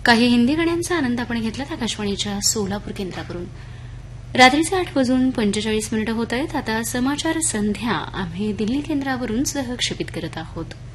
काही हिंदी गाण्यांचा आनंद आपण घेतला आकाशवाणीच्या सोलापूर केंद्रावरून. रात्रीचे 8:45 होत आहेत. आता समाचार संध्या आम्ही दिल्ली केंद्रावरून सहक्षेपित करत आहोत.